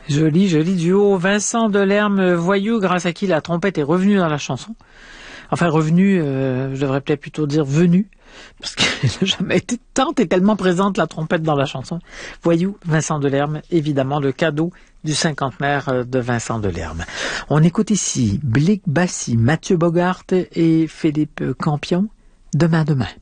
Joli, joli duo. Vincent Delerme, Voyou, grâce à qui la trompette est revenue dans la chanson. Enfin, revenue, je devrais peut-être plutôt dire venue, parce qu'elle n'a jamais été tant et tellement présente la trompette dans la chanson. Voyou, Vincent Delerme, évidemment le cadeau du cinquantenaire de Vincent Delerme. On écoute ici Blick Bassi, Mathieu Bogart et Philippe Campion, Demain, demain.